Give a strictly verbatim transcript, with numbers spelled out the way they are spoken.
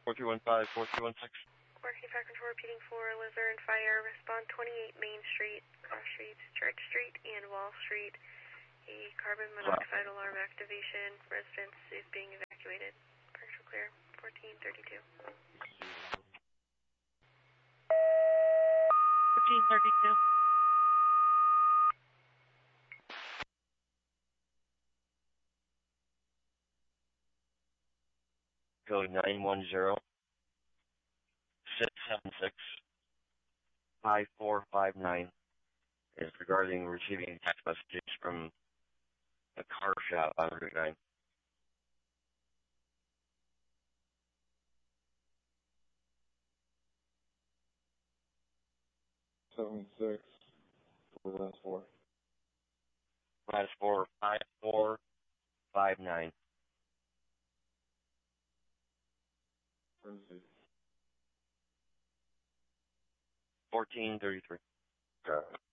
four three one five, four three one six. Working Fire Control repeating for Luzerne Fire. Respond twenty-eight Main Street, Cross Street, Church Street, and Wall Street. A carbon monoxide alarm activation. Residence is being evacuated. Fire Control clear. fourteen thirty-two. fourteen thirty-two. Code nine one zero, six seven six, five four five nine is regarding receiving text messages from a car shop on Route nine. seven six, four last four. Last four, five four five nine. fourteen thirty-three.